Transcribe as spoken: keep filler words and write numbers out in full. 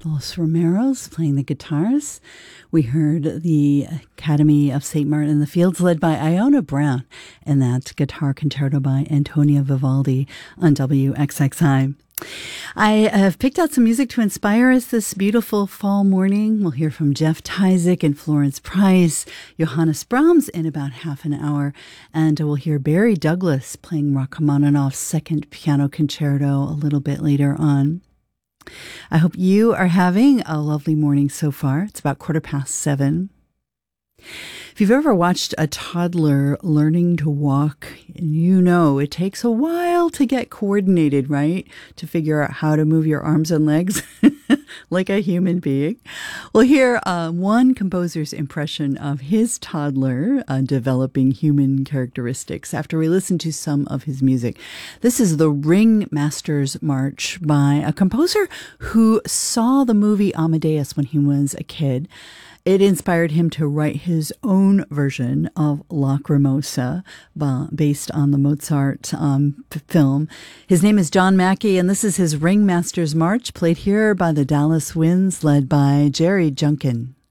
Los Romeros playing the guitars. We heard the Academy of Saint Martin in the Fields led by Iona Brown and that guitar concerto by Antonia Vivaldi on W X X I. I have picked out some music to inspire us this beautiful fall morning. We'll hear from Jeff Tyzik and Florence Price, Johannes Brahms in about half an hour, and we'll hear Barry Douglas playing Rachmaninoff's Second Piano Concerto a little bit later on. I hope you are having a lovely morning so far. It's about quarter past seven. If you've ever watched a toddler learning to walk, you know it takes a while to get coordinated, right? To figure out how to move your arms and legs like a human being. We'll hear uh, one composer's impression of his toddler uh, developing human characteristics after we listen to some of his music. This is the Ringmaster's March by a composer who saw the movie Amadeus when he was a kid. It inspired him to write his own version of Lacrimosa, based on the Mozart um, film. His name is John Mackey, and this is his Ringmaster's March, played here by the Dallas Winds, led by Jerry Junkin.